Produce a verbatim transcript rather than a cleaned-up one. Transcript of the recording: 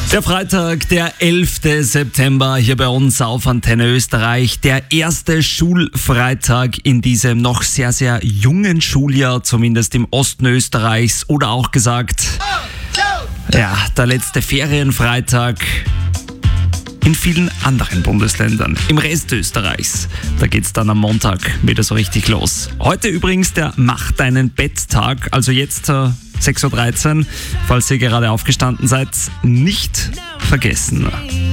Der Freitag, der elfte September, hier bei uns auf Antenne Österreich. Der erste Schulfreitag in diesem noch sehr, sehr jungen Schuljahr, zumindest im Osten Österreichs. Oder auch gesagt, ja, der letzte Ferienfreitag in vielen anderen Bundesländern. Im Rest Österreichs, da geht's dann am Montag wieder so richtig los. Heute übrigens der Mach deinen Betttag, also jetzt äh, sechs Uhr dreizehn, falls ihr gerade aufgestanden seid, nicht vergessen.